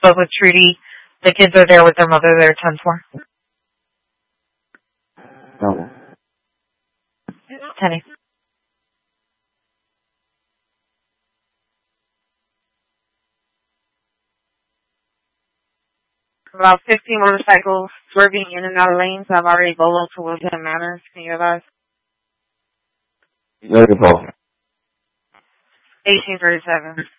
But with Trudy, the kids are there with their mother. They're 10-4. No. 10-8. About 50 motorcycles swerving in and out of lanes have already boloed to Wilson Manor. Can you advise? Negative. 1837.